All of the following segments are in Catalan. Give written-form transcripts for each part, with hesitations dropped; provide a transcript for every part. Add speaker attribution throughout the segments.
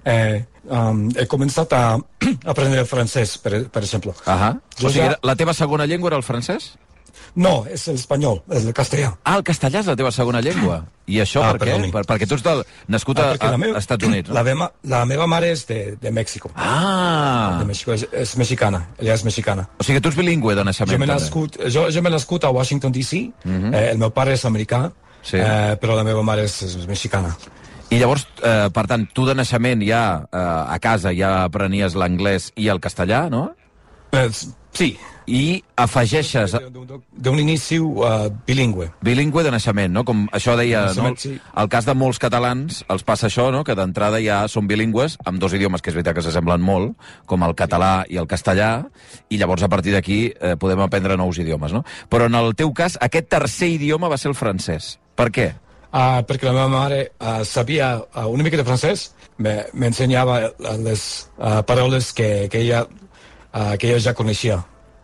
Speaker 1: he començat a aprendre francès, per exemple.
Speaker 2: O sigui, la teva segona llengua era el francès?
Speaker 1: No, és l'espanyol, és el castellà.
Speaker 2: El castellà és la teva segona llengua? I això per què? Perquè tu ets nascut als Estats Units, no?
Speaker 1: La meva mare és de Mèxic. De Mèxic, és mexicana, ella és mexicana.
Speaker 2: O sigui, tu ets bilingüe de naixement,
Speaker 1: també. Jo m'he nascut a Washington, D.C., el meu pare és americà, però la meva mare és mexicana.
Speaker 2: I llavors, per tant, tu de naixement ja a casa ja aprenies l'anglès i el castellà, no?
Speaker 1: Sí.
Speaker 2: I afegeixes...
Speaker 1: D'un inici bilingüe.
Speaker 2: Bilingüe de naixement, no? Com això deia, no? El cas de molts catalans els passa això, no? Que d'entrada ja són bilingües, amb dos idiomes que és veritat que s'assemblen molt, com el català i el castellà, i llavors a partir d'aquí podem aprendre nous idiomes, no? Però en el teu cas, aquest tercer idioma va ser el francès. Per què?
Speaker 1: Perquè la meva mare sabia una mica de francès, m'ensenyava les paraules que ella ja coneixia.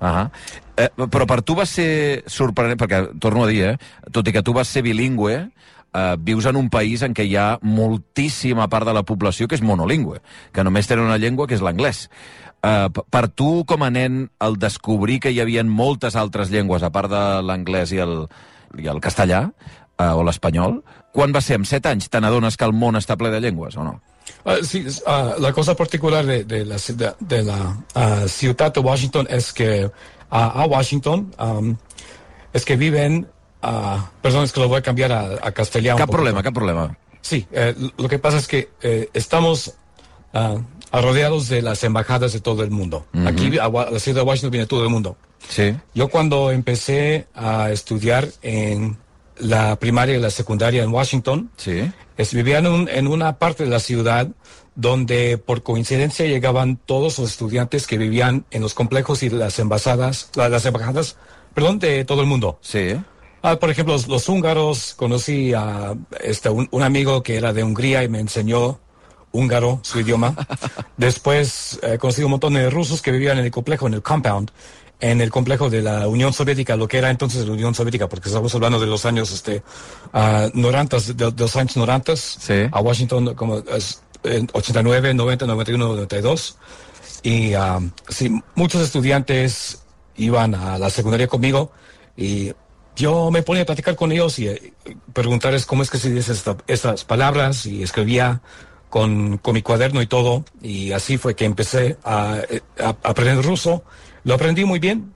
Speaker 2: Però per tu va ser sorprenent, perquè, torno a dir, tot i que tu vas ser bilingüe, vius en un país en què hi ha moltíssima part de la població que és monolingüe, que només tenen una llengua que és l'anglès. Per tu, com a nen, el descobrir que hi havia moltes altres llengües, a part de l'anglès i el castellà, o l'espanyol, quan va ser? Amb 7 anys te n'adones que el món està ple de llengües, o no?
Speaker 1: Sí, la cosa particular de la ciutat de Washington es que a Washington es que viven... perdón, es que lo voy a cambiar a castellano.
Speaker 2: Cap problema.
Speaker 1: Sí, lo que pasa es que estamos rodeados de las embajadas de todo el mundo. Aquí a la ciudad de Washington viene todo el mundo.
Speaker 2: Sí.
Speaker 1: Yo cuando empecé a estudiar en la primaria y la secundaria en Washington, vivía en una parte de la ciudad donde por coincidencia llegaban todos los estudiantes que vivían en los complejos y las embajadas, de todo el mundo.
Speaker 2: Sí.
Speaker 1: Por ejemplo, los húngaros, conocí a un amigo que era de Hungría y me enseñó húngaro, su idioma. Después conocí un montón de rusos que vivían en el complejo, en el compound, en el complejo de la Unión Soviética, lo que era entonces la Unión Soviética, porque estamos hablando de los años 90, de los años 90, a Washington como en 89, 90, 91, 92. Y sí, muchos estudiantes iban a la secundaria conmigo y yo me ponía a platicar con ellos y preguntarles cómo es que se dicen estas palabras, y escribía con mi cuaderno y todo, y así fue que empecé a aprender ruso. Lo aprendí muy bien.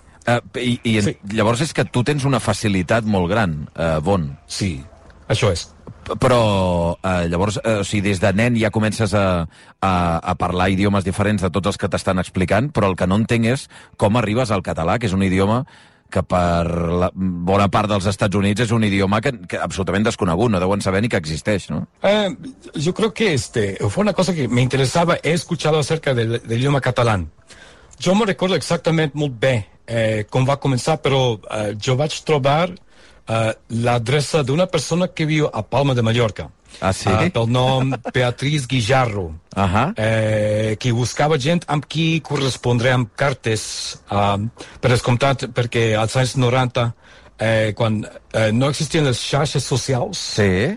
Speaker 2: Llavors és que tu tens una facilitat molt gran, Von.
Speaker 1: Sí, això és.
Speaker 2: Però llavors, o sigui, des de nen ja comences a parlar idiomes diferents de tots els que t'estan explicant, però el que no entenc és com arribes al català, que és un idioma que per la bona part dels Estats Units és un idioma que absolutament desconegut, no deuen saber ni que existeix, ¿no?
Speaker 1: Yo creo que fue una cosa que me interesaba. He escuchado acerca del idioma catalán. Jo me recordo exactament molt bé com va començar, però jo vaig trobar l'adreça d'una persona que viu a Palma de Mallorca.
Speaker 2: Sí?
Speaker 1: Pel nom Beatriz Guijarro, que buscava gent amb qui correspondre amb cartes, per descomptat, perquè als anys 90, quan no existien les xarxes socials,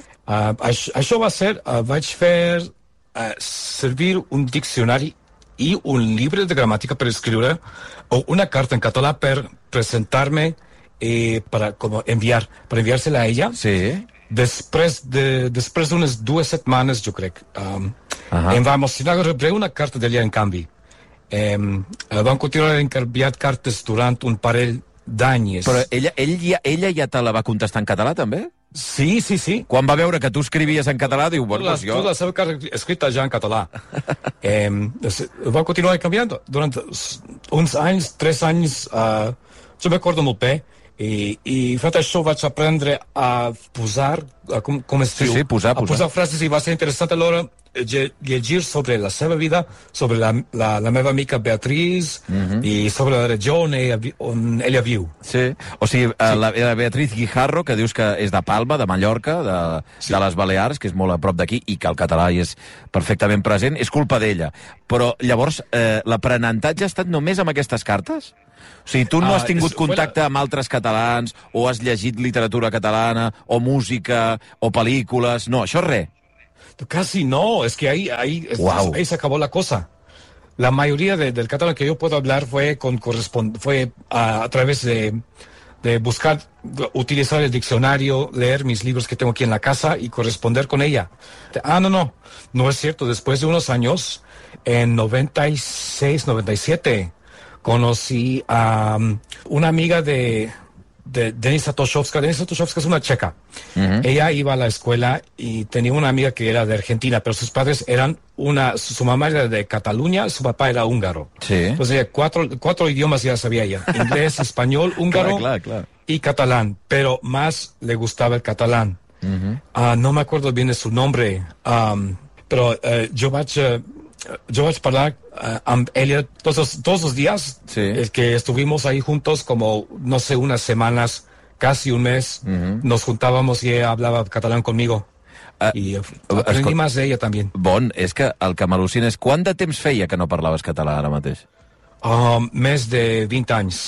Speaker 1: això va ser, vaig fer servir un diccionari i un llibre de gramàtica per escriure, o una carta en català per presentar-me per enviar-se-la a ella.
Speaker 2: Sí.
Speaker 1: Després d'unes 2 setmanes, jo crec, em va emocionar rebre una carta d'ella en canvi. Vam continuar enviant cartes durant un parell d'anys.
Speaker 2: Però ella ja te la va contestar en català, també?
Speaker 1: Sí.
Speaker 2: Quan va veure que tu escrivies en català, diu, bueno, doncs jo...
Speaker 1: Tota la seva carta escrita ja en català. Va continuar canviant durant uns anys, 3 anys, jo m'acordo molt bé, i fet això vaig aprendre a posar, com es diu?
Speaker 2: Sí, posar.
Speaker 1: A posar frases, i va ser interessant alhora llegir sobre la seva vida, sobre la meva amica Beatriz, i sobre la regió on ella viu.
Speaker 2: Sí, o sigui, la Beatriz Guijarro, que dius que és de Palma, de Mallorca, de les Balears, que és molt a prop d'aquí, i que el català hi és perfectament present, és culpa d'ella. Però llavors, l'aprenentatge ha estat només amb aquestes cartes? O sigui, tu no has tingut contacte amb altres catalans, o has llegit literatura catalana, o música, o pel·lícules... No, això res.
Speaker 1: Casi no, es que ahí se acabó la cosa. La mayoría del catalán que yo puedo hablar fue a través de buscar, utilizar el diccionario, leer mis libros que tengo aquí en la casa y corresponder con ella. No es cierto. Después de unos años, en 96, 97, conocí a una amiga de Denisa Toshowska. Denisa Toshowska es una checa. Ella iba a la escuela y tenía una amiga que era de Argentina, pero sus padres eran su mamá era de Cataluña, su papá era húngaro.
Speaker 2: Sí.
Speaker 1: Entonces, cuatro idiomas ya sabía ella: inglés, español, húngaro y catalán, pero más le gustaba el catalán. No me acuerdo bien de su nombre, pero yo vaig parlar amb ella todos los días. Es que estuvimos ahí juntos como, no sé, unas semanas, casi un mes. Nos juntábamos y ella hablaba catalán conmigo. I aprendí més d'ella també.
Speaker 2: Bon, és que el que m'al·lucina és quant de temps feia que no parlaves català ara mateix?
Speaker 1: Més de 20 anys.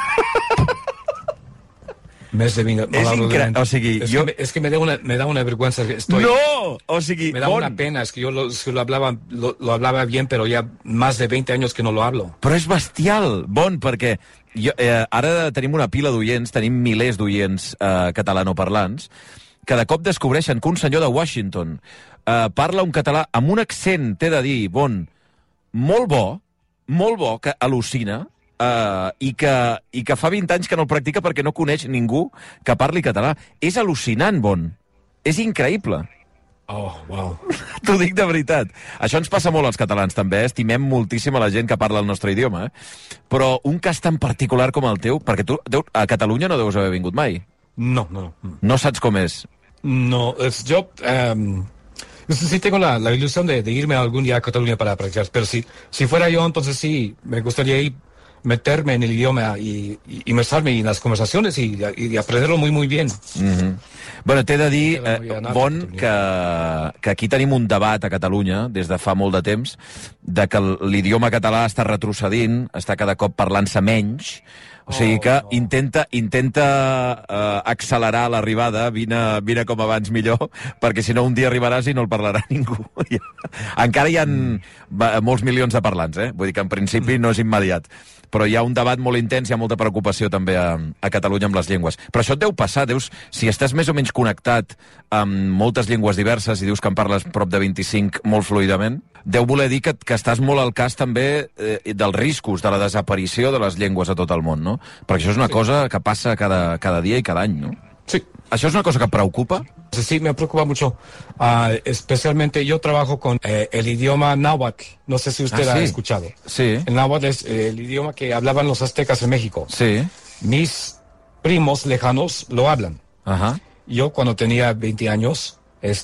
Speaker 1: Més de 20 anys.
Speaker 2: És increïble, o sigui...
Speaker 1: Es que me da una vergüenza.
Speaker 2: No! O sigui,
Speaker 1: me da una pena, es que yo lo hablaba bien, pero ya más de 20 años que no lo hablo.
Speaker 2: Però és bestial, Bon, perquè ara tenim una pila d'oients, tenim milers d'oients catalanoparlants, que de cop descobreixen que un senyor de Washington parla un català amb un accent, t'he de dir, Bon, molt bo, que al·lucina, i que fa 20 anys que no el practica perquè no coneix ningú que parli català. És al·lucinant, Bon. És increïble.
Speaker 1: Oh, wow.
Speaker 2: T'ho dic de veritat. Això ens passa molt als catalans, també. Estimem moltíssim a la gent que parla el nostre idioma. Però un cas tan particular com el teu, perquè tu a Catalunya no deus haver vingut mai.
Speaker 1: No.
Speaker 2: No saps com és?
Speaker 1: No, yo sí tengo la ilusión de irme algún día a Cataluña para practicar, pero si fuera yo, entonces sí, me gustaría meterme en el idioma y inmersarme en las conversaciones y aprenderlo muy, muy bien.
Speaker 2: Bueno, t'he de dir, Bon, que aquí tenim un debat a Catalunya, des de fa molt de temps, de que l'idioma català està retrocedint, està cada cop parlant-se menys. O sigui que intenta accelerar l'arribada, vine com abans millor, perquè si no un dia arribaràs i no el parlarà ningú. Encara hi ha molts milions de parlants, vull dir que en principi no és immediat. Però hi ha un debat molt intens, hi ha molta preocupació també a Catalunya amb les llengües. Però això et deu passar, si estàs més o menys connectat amb moltes llengües diverses i dius que en parles prop de 25 molt fluidament, deu voler dir que estàs molt al cas també dels riscos de la desaparició de les llengües a tot el món, no? Perquè això és una cosa que passa cada dia i cada any, no?
Speaker 1: Sí.
Speaker 2: ¿Això es una cosa que preocupa?
Speaker 1: Sí, me preocupa mucho. Especialmente yo trabajo con el idioma náhuatl. No sé si usted ha escuchado.
Speaker 2: Sí.
Speaker 1: El náhuatl es el idioma que hablaban los aztecas en México.
Speaker 2: Sí.
Speaker 1: Mis primos lejanos lo hablan.
Speaker 2: Ajá.
Speaker 1: Yo cuando tenía 20 años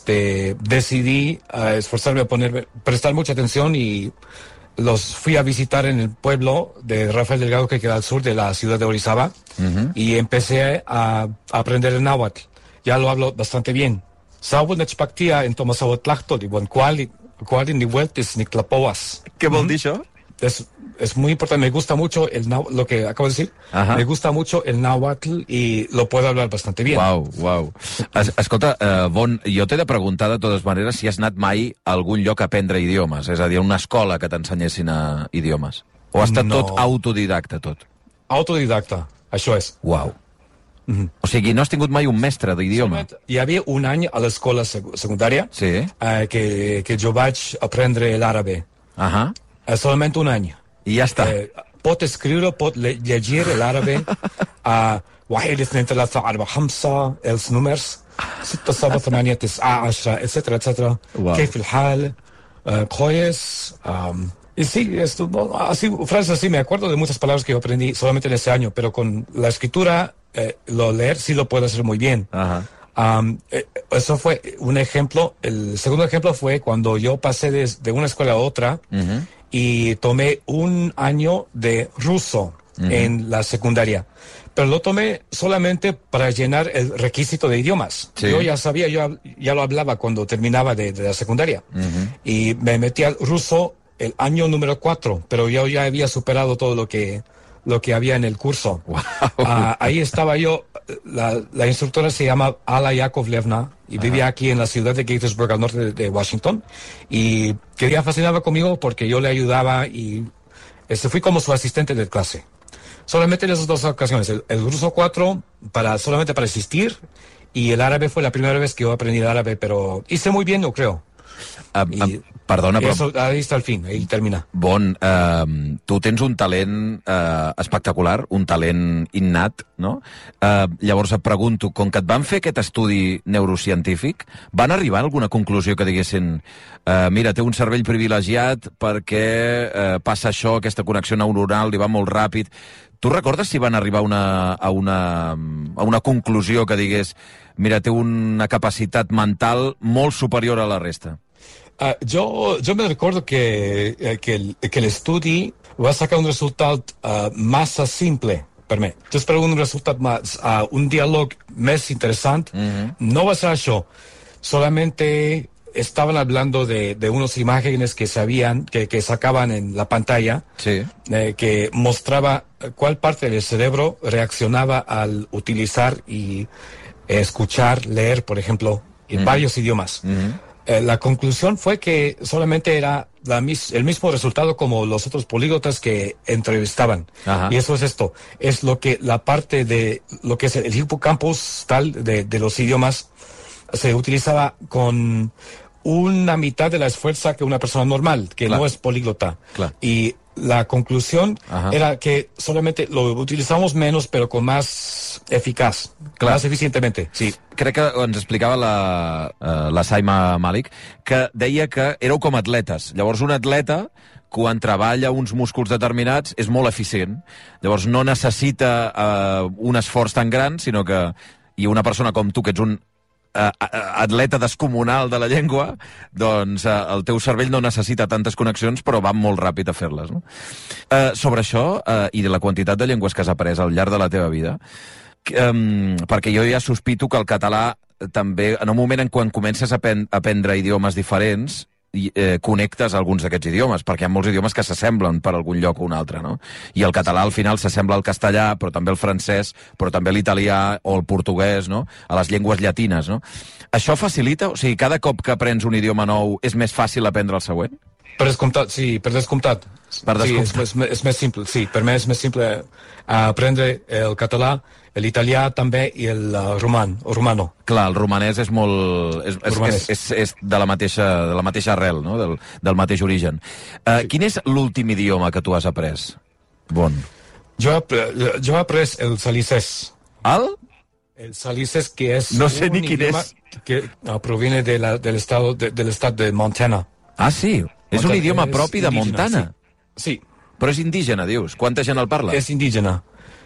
Speaker 1: decidí esforzarme a prestar mucha atención y los fui a visitar en el pueblo de Rafael Delgado, que queda al sur de la ciudad de Orizaba, y empecé a aprender el náhuatl. Ya lo hablo bastante bien. Saúl nechpactia en tomasahuatlactol, igual cual ni vueltas ni clapoas.
Speaker 2: ¿Qué vol dir això?
Speaker 1: Es muy importante, me gusta mucho lo que acabo de decir.
Speaker 2: Ajá.
Speaker 1: Me gusta mucho el náhuatl y lo puedo hablar bastante bien.
Speaker 2: Uau. Escolta, Bon, jo t'he de preguntar de totes maneres si has anat mai a algun lloc a aprendre idiomes, és a dir, a una escola que t'ensenyessin idiomes. O ha estat tot autodidacta, tot?
Speaker 1: Autodidacta, això és.
Speaker 2: Uau. O sigui, no has tingut mai un mestre d'idioma?
Speaker 1: Hi havia un any a l'escola secundària que jo vaig aprendre l'àrabe. Solament un any.
Speaker 2: I ja està.
Speaker 1: Pot escriure, pot llegir l'àrabe. واحد اثنين ثلاثة أربعة خمسة els números 6 7 8 9 10 etcétera, etcétera. كيف الحال? كويس. Y sí, frases así, me acuerdo de muchas palabras que yo aprendí solamente en ese año, pero con la escritura, leer sí lo puedo hacer muy bien. Eso fue un ejemplo. El segundo ejemplo fue cuando yo pasé de una escuela a otra y tomé un año de ruso en la secundaria. Pero lo tomé solamente para llenar el requisito de idiomas. Sí. Yo ya sabía, ya lo hablaba cuando terminaba de la secundaria. Y me metí al ruso el año número 4, pero yo ya había superado todo lo que lo que había en el curso.
Speaker 2: Wow.
Speaker 1: Ahí estaba yo, la instructora se llama Alla Yakovlevna y vivía aquí en la ciudad de Gaithersburg, al norte de Washington, y quería fascinaba conmigo porque yo le ayudaba y fui como su asistente de clase. Solamente en esas dos ocasiones, el ruso 4 solamente para asistir, y el árabe fue la primera vez que yo aprendí el árabe, pero hice muy bien, yo creo.
Speaker 2: Perdona, però...
Speaker 1: Eso, ahí está el fin, ahí termina.
Speaker 2: Bon, tu tens un talent espectacular, un talent innat, no? Llavors et pregunto, com que et van fer aquest estudi neurocientífic, van arribar a alguna conclusió que diguessin mira, té un cervell privilegiat perquè passa això, aquesta connexió neuronal li va molt ràpid. Tu recordes si van arribar a una conclusió que digués mira, té una capacitat mental molt superior a la resta?
Speaker 1: Yo me recuerdo que el estudio va a sacar un resultado más simple per mi. Yo espero un resultado más, un diálogo más interesante. No va a ser eso. Solamente estaban hablando de unas imágenes que que sacaban en la pantalla,
Speaker 2: sí.
Speaker 1: Que mostraba cuál parte del cerebro reaccionaba al utilizar y escuchar, leer, por ejemplo, en varios idiomas. La conclusión fue que solamente era el mismo resultado como los otros políglotas que entrevistaban. Ajá. Y eso es esto. Es la parte de lo que es el hippocampus tal de los idiomas se utilizaba con una mitad de la esfuerza que una persona normal, que no es políglota. Claro. Y la conclusión era que solamente lo utilizamos menos, pero con más eficaz, más eficientemente. Sí.
Speaker 2: Crec que ens explicava la Saima Malik, que deia que éreu com atletes. Llavors, un atleta, quan treballa uns músculs determinats, és molt eficient. Llavors, no necessita un esforç tan gran, sinó que... I una persona com tu, que ets un atleta descomunal de la llengua, doncs el teu cervell no necessita tantes connexions, però va molt ràpid a fer-les, no? Sobre això, i de la quantitat de llengües que has après al llarg de la teva vida, perquè jo ja sospito que el català també, en un moment en quan comences a aprendre idiomes diferents, connectes alguns d'aquests idiomes, perquè hi ha molts idiomes que s'assemblen per algun lloc o un altre, no? I el català al final s'assembla al castellà, però també al francès, però també a l'italià o al portuguès, no? A les llengües llatines, no? Això facilita? O sigui, cada cop que aprens un idioma nou és més fàcil aprendre el següent?
Speaker 1: Per descomptat, sí, per descomptat. Sí, és més simple, sí, per mi és més simple aprendre el català, l'italià també i el romano.
Speaker 2: Clar, el romanès és molt... És de la mateixa arrel, no? Del mateix origen. Sí. Quin és l'últim idioma que tu has après? Bon.
Speaker 1: Jo he après el salicès. El salicès, que és...
Speaker 2: No sé ni quin és.
Speaker 1: Que proviene del estat de Montana.
Speaker 2: Ah, sí? És un idioma propi de Montana?
Speaker 1: Sí.
Speaker 2: Però és indígena, dius? Quanta gent el parla?
Speaker 1: És indígena.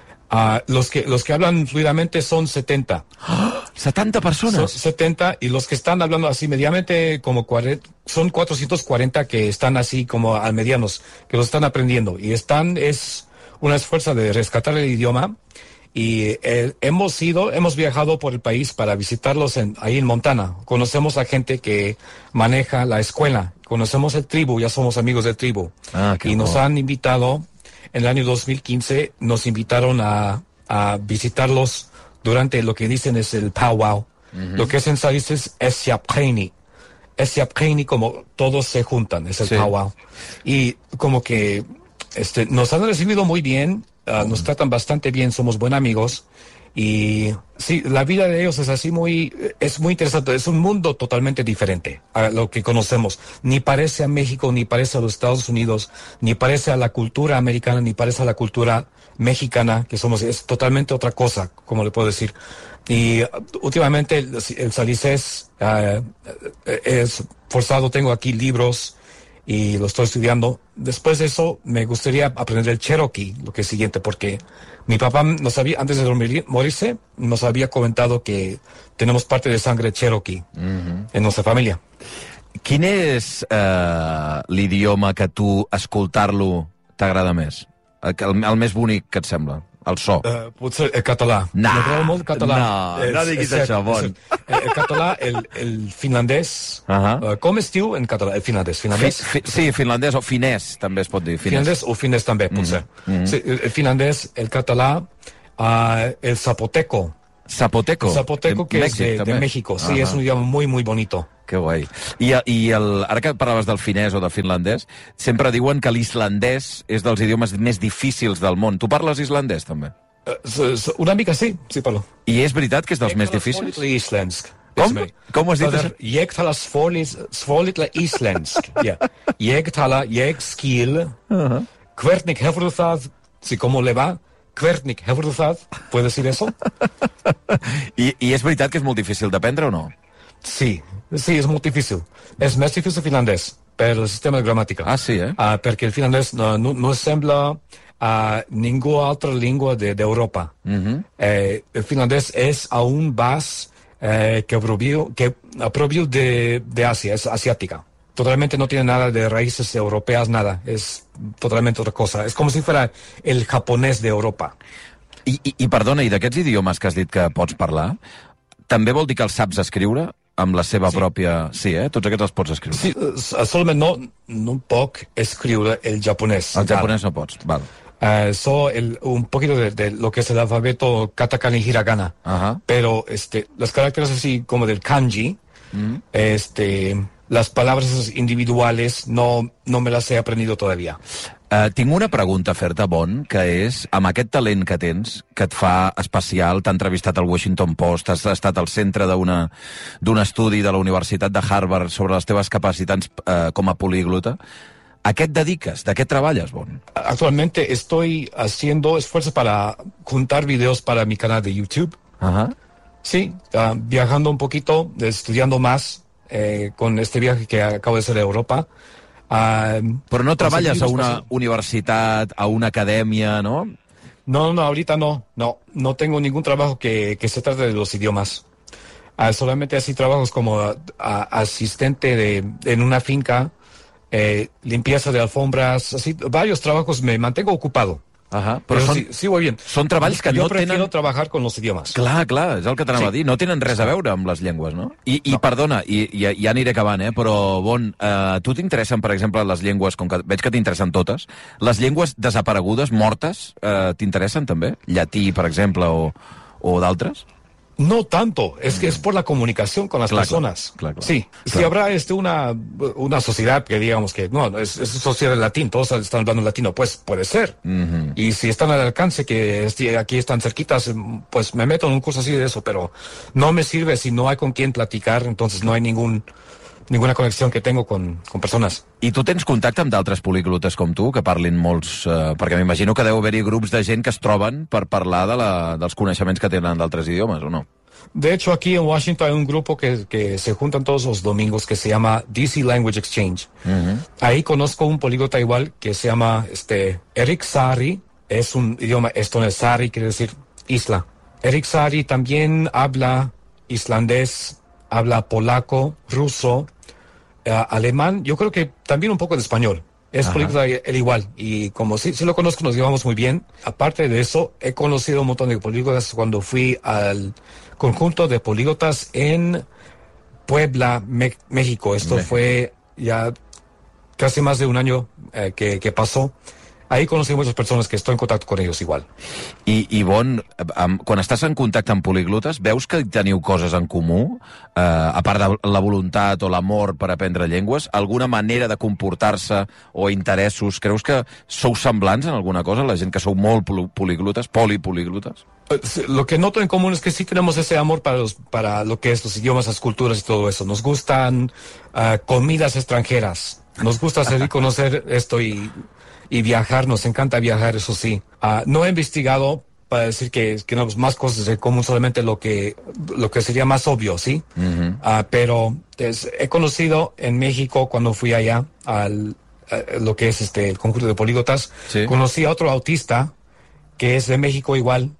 Speaker 1: Los que hablan fluidamente son 70.
Speaker 2: ¡Oh! ¿70 personas?
Speaker 1: Son 70, y los que están hablando así medianamente como 40, son 440 que están así como al medianos, que lo están aprendiendo. Y es una esfuerzo de rescatar el idioma. Y hemos viajado por el país para visitarlos ahí en Montana. Conocemos a gente que maneja la escuela. Conocemos el tribu, ya somos amigos del tribu. Y nos han invitado... En el año 2015 nos invitaron a visitarlos durante lo que dicen es el powwow. Lo que es en Salices es Siapkheni. Es Siapkheni, como todos se juntan, es el powwow. Y como que nos han recibido muy bien, nos tratan bastante bien, somos buenos amigos. Y sí, la vida de ellos es así es muy interesante. Es un mundo totalmente diferente a lo que conocemos. Ni parece a México, ni parece a los Estados Unidos, ni parece a la cultura americana, ni parece a la cultura mexicana, que es totalmente otra cosa, como le puedo decir. Y últimamente el salicés es forzado, tengo aquí libros y lo estoy estudiando. Después de eso, me gustaría aprender el Cherokee, lo que es siguiente, porque mi papá antes de morirse, nos había comentado que tenemos parte de sangre Cherokee en nuestra familia.
Speaker 2: Quin és l'idioma que tu, escoltar-lo, t'agrada més? El més bonic que et sembla? el so.
Speaker 1: Potser el català. M'agrada molt el català.
Speaker 2: No diguis això, Bon.
Speaker 1: El català, el finlandès. Com es diu en català? El finlandès.
Speaker 2: Sí, finlandès o finès, també es pot dir.
Speaker 1: Finlandès o finès també, potser. Sí, el finlandès, el català, el zapoteco.
Speaker 2: Zapoteco.
Speaker 1: El zapoteco, que Mèxic, es de México. Sí, es un idioma muy, muy bonito.
Speaker 2: Que guai. Ara que parlaves del finès o del finlandès, sempre diuen que l'islandès és dels idiomes més difícils del món. Tu parles islandès, també?
Speaker 1: Una mica sí parlo.
Speaker 2: I és veritat que és dels més difícils? Com has dit això?
Speaker 1: Jeg taler svolitla islandsk. Jeg skil. Hvernig hefur þú það? Sí, ¿cómo le va? Hvernig hefur þú það? ¿Puedes decir eso?
Speaker 2: I és veritat que és molt difícil d'aprendre o no?
Speaker 1: Sí, és molt difícil. És més difícil el finlandès, per el sistema de gramàtica.
Speaker 2: Sí,
Speaker 1: perquè el finlandès no sembla a ningú altra llengua d'Europa. El finlandès és un bas que proviene de Asia, es asiática. Totalmente no tiene nada de raíces europeas, nada. Es totalmente otra cosa. Es como si fuera el japonès d'Europa.
Speaker 2: I perdona, i d'aquests idiomes que has dit que pots parlar, també vol dir que els saps escriure amb la seva pròpia... Sí, tots aquests els pots escriure.
Speaker 1: Sí, solament no puc escriure el japonès.
Speaker 2: El japonès no pots, val.
Speaker 1: Un poquito de lo que es el alfabeto katakana y hiragana. Pero los caracteres así como del kanji, las palabras individuales no me las he aprendido todavía.
Speaker 2: Tinc una pregunta a fer-te, Bon, que és, amb aquest talent que tens, que et fa especial, t'ha entrevistat al Washington Post, has estat al centre d'un estudi de la Universitat de Harvard sobre les teves capacitats com a políglota, ¿a qué te dedicas? ¿De qué trabajas, Bon?
Speaker 1: Actualmente estoy haciendo esfuerzos para juntar videos para mi canal de YouTube. Sí, viajando un poquito, estudiando más con este viaje que acabo de hacer a Europa.
Speaker 2: Pero no trabajas a una universidad, a una academia, ¿no?
Speaker 1: No, ahorita no tengo ningún trabajo que se trate de los idiomas. Solamente así trabajos como asistente en una finca, limpieza de alfombras, así, varios trabajos, me mantengo ocupado. Però sí voy bien.
Speaker 2: Són treballs que no tenen...
Speaker 1: Jo prefiero trabajar con los idiomas.
Speaker 2: Clar, és el que t'anava a dir. No tenen res a veure amb les llengües, no? I perdona, ja aniré acabant, però, Bon, tu t'interessen, per exemple, les llengües, com que veig que t'interessen totes, les llengües desaparegudes, mortes, t'interessen també? Llatí, per exemple, o d'altres?
Speaker 1: No tanto, es que es por la comunicación con las personas. Claro. Sí, si habrá una sociedad que digamos que no, es sociedad latín, todos están hablando latino, pues puede ser. Y si están al alcance, que aquí están cerquitas, pues me meto en un curso así de eso, pero no me sirve si no hay con quién platicar, entonces no hay ninguna connexió que tengo con persones.
Speaker 2: I tu tens contacte amb d'altres políglotes com tu, que parlin molts... perquè m'imagino que deu haver-hi grups de gent que es troben per parlar dels coneixements que tenen d'altres idiomes, o no?
Speaker 1: De hecho, aquí en Washington hay un grupo que se juntan todos los domingos que se llama DC Language Exchange. Ahí conozco un políglota igual que se llama Eric Sari, es un idioma estonés, Sari quiere decir isla. Eric Sari también habla islandés, habla polaco, ruso, alemán, yo creo que también un poco de español. Es políglota él igual, y como sí lo conozco, nos llevamos muy bien. Aparte de eso, he conocido un montón de políglotas cuando fui al conjunto de políglotas en Puebla, México. Esto fue ya casi más de un año que pasó. Ahí conocí muchas persones que estoy en contacte con ellos igual.
Speaker 2: I Bon, quan estàs en contacte amb políglotes, veus que teniu coses en comú? A part de la voluntat o l'amor per aprendre llengües, alguna manera de comportar-se o interessos? Creus que sou semblants en alguna cosa, la gent que sou molt políglotes, polipolíglotes?
Speaker 1: Lo que noto en común es que sí tenemos ese amor para lo que es los idiomas, las culturas y todo eso. Nos gustan comidas extranjeras. Nos gusta hacer y conocer esto y viajar, nos encanta viajar, eso sí. No he investigado para decir que tenemos más cosas en común, solamente lo que sería más obvio, ¿sí? Pero he conocido en México, cuando fui allá, lo que es el conjunto de políglotas, conocí a otro autista que es de México igual,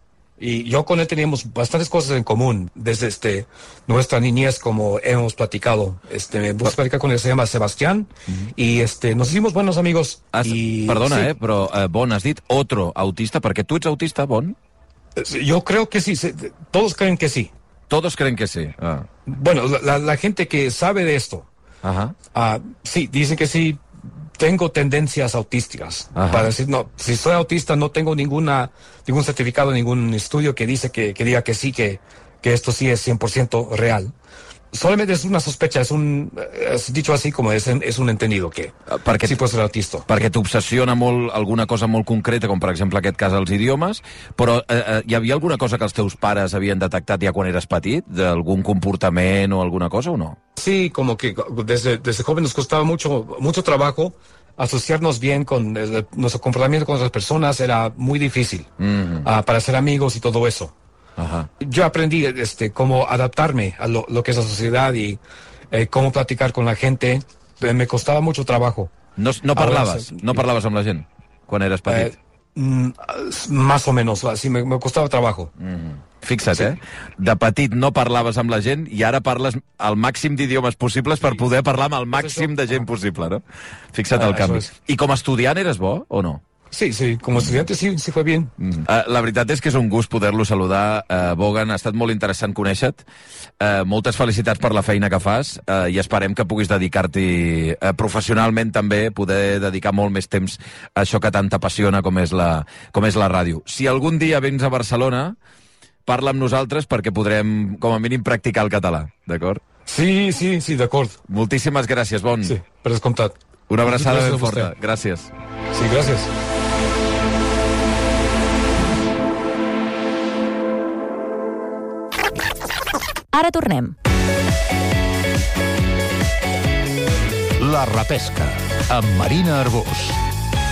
Speaker 1: Y yo con él teníamos bastantes cosas en común desde nuestra niñez, como hemos platicado. Me gusta platicar con él, se llama Sebastián, y nos hicimos buenos amigos.
Speaker 2: Perdona,
Speaker 1: sí.
Speaker 2: però Bon, has dit otro autista, perquè tu ets autista, Bon?
Speaker 1: Yo creo que sí, todos creen que sí.
Speaker 2: Todos creen que sí. Ah.
Speaker 1: Bueno, la gente que sabe de esto,
Speaker 2: Ajá.
Speaker 1: sí, dicen que sí. Tengo tendencias autísticas.
Speaker 2: Ajá.
Speaker 1: Para decir, no, si soy autista no tengo ningún certificado, ningún estudio que dice que diga que sí, que esto sí es 100% real. Solamente es una sospecha, es dicho así como es un entendido que sí puede ser autista.
Speaker 2: Perquè t'obsessiona molt alguna cosa molt concreta, com per exemple aquest cas els idiomes, però hi havia alguna cosa que els teus pares havien detectat ja quan eres petit? D'algun comportament o alguna cosa o no?
Speaker 1: Sí, como que desde joven nos costaba mucho trabajo asociarnos bien con nuestro comportamiento con otras personas, era muy difícil para ser amigos y todo eso.
Speaker 2: Ajá.
Speaker 1: Yo aprendí cómo adaptarme a lo que es la sociedad y cómo platicar con la gente. Me costaba mucho trabajo.
Speaker 2: No parlaves amb la gent quan eres petit?
Speaker 1: Más o menos, sí, me costaba trabajo.
Speaker 2: Fixa't, sí. De petit no parlaves amb la gent i ara parles el màxim d'idiomes possibles per poder parlar amb el màxim de gent possible, no? Fixa't el canvi. I com a estudiant eres bo o no?
Speaker 1: Sí, como estudiante sí fue bien.
Speaker 2: La veritat és que és un gust poder-lo saludar, Bogan. Ha estat molt interessant conèixer-te. Moltes felicitats per la feina que fas i esperem que puguis dedicar-t'hi professionalment també, poder dedicar molt més temps a això que tant t'apassiona com és la ràdio. Si algun dia vens a Barcelona, parla amb nosaltres perquè podrem, com a mínim, practicar el català, d'acord?
Speaker 1: Sí, d'acord.
Speaker 2: Moltíssimes gràcies, Bon.
Speaker 1: Sí, per descomptat.
Speaker 2: Una abraçada ben forta. Gràcies.
Speaker 1: Sí, gràcies.
Speaker 3: Ara tornem.
Speaker 4: La repesca, amb Marina Arbós.